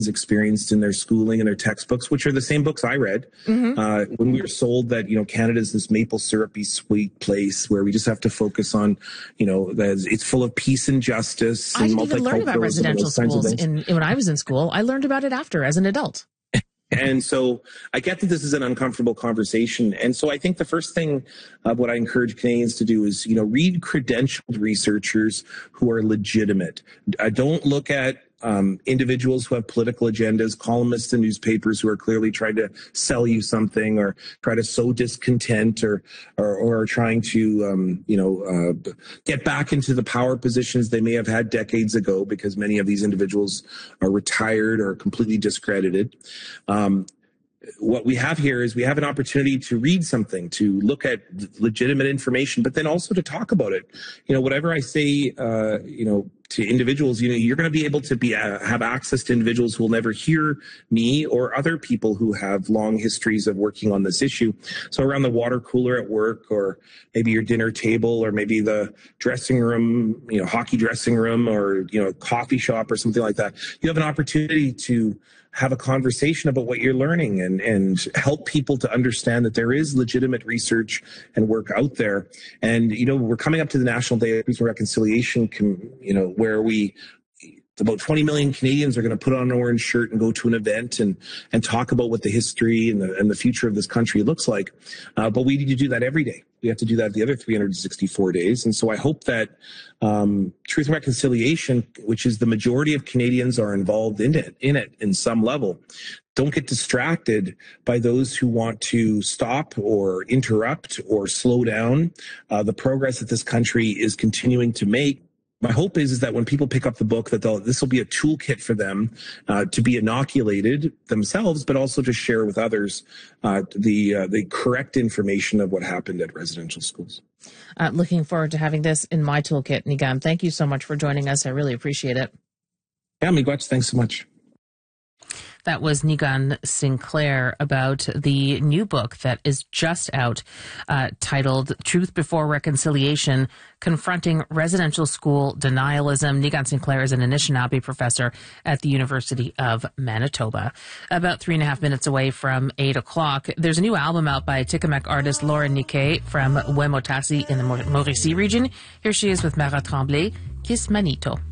experienced in their schooling and their textbooks, which are the same books I read, when we were sold that, Canada's this maple syrupy sweet place where we just have to focus on, that it's full of peace and justice. I and didn't even learn about residential schools when I was in school. I learned about it after, as an adult. And so I get that this is an uncomfortable conversation. And so I think the first thing what I encourage Canadians to do is, read credentialed researchers who are legitimate. Don't look at individuals who have political agendas, columnists in newspapers who are clearly trying to sell you something or try to sow discontent or are trying to, get back into the power positions they may have had decades ago, because many of these individuals are retired or completely discredited. What we have here is we have an opportunity to read something, to look at legitimate information, but then also to talk about it. Whatever I say, to individuals, you're going to be able to have access to individuals who will never hear me or other people who have long histories of working on this issue. So around the water cooler at work, or maybe your dinner table, or maybe the dressing room, hockey dressing room, or, coffee shop or something like that, you have an opportunity to have a conversation about what you're learning and help people to understand that there is legitimate research and work out there. And, we're coming up to the National Day of Truth and Reconciliation, where about 20 million Canadians are going to put on an orange shirt and go to an event and talk about what the history and the future of this country looks like. But we need to do that every day. We have to do that the other 364 days. And so I hope that Truth and Reconciliation, which is the majority of Canadians are involved in it in some level, don't get distracted by those who want to stop or interrupt or slow down the progress that this country is continuing to make. My hope is that when people pick up the book, that this will be a toolkit for them to be inoculated themselves, but also to share with others the correct information of what happened at residential schools. Looking forward to having this in my toolkit, Nigam. Thank you so much for joining us. I really appreciate it. Yeah, Miigwech, thanks so much. That was Nigam Sinclair about the new book that is just out, titled Truth Before Reconciliation, Confronting Residential School Denialism. Nigam Sinclair is an Anishinaabe professor at the University of Manitoba. About 3.5 minutes away from 8 o'clock, there's a new album out by Atikamekw artist Laura Niquet from Wemotasi in the Mauricie region. Here she is with Mara Tremblay, Kiss Manito.